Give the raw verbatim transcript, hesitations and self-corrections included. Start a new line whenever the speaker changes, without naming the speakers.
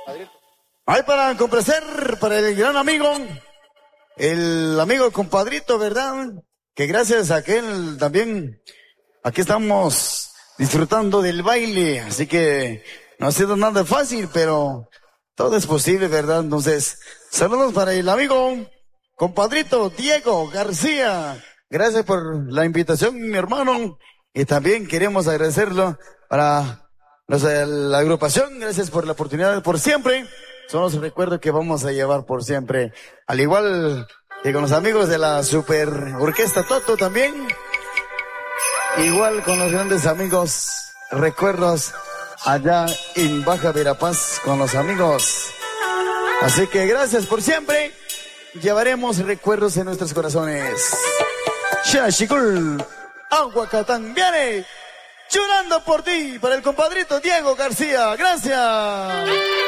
Hay para complacer para el gran amigo, el amigo compadrito, ¿verdad? Que gracias a que él también, aquí estamos disfrutando del baile, así que no ha sido nada fácil, pero todo es posible, ¿verdad? Entonces, saludos para el amigo compadrito Diego García. Gracias por la invitación, mi hermano. Y también queremos agradecerlo para los, la agrupación. Gracias por la oportunidad, por siempre. Son los recuerdos que vamos a llevar por siempre. Al igual que con los amigos de la Super Orquesta Toto también. Igual con los grandes amigos, recuerdos allá en Baja Verapaz con los amigos. Así que gracias por siempre. Llevaremos recuerdos en nuestros corazones. Xachicul, Aguacatán viene llorando por ti para el compadrito Diego García. Gracias.